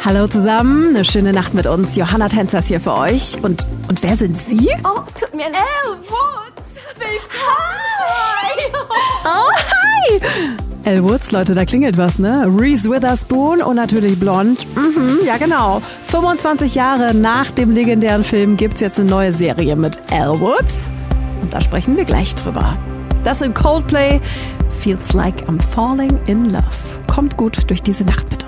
Hallo zusammen, eine schöne Nacht mit uns. Johanna Tänzer ist hier für euch. Und wer sind Sie? Oh, tut mir leid. Elle Woods, willkommen. Hi. Oh, hi. Elle Woods, Leute, da klingelt was, ne? Reese Witherspoon und natürlich blond. Ja, genau. 25 Jahre nach dem legendären Film gibt's jetzt eine neue Serie mit Elle Woods. Und da sprechen wir gleich drüber. Das sind Coldplay. Feels like I'm falling in love. Kommt gut durch diese Nacht mit uns.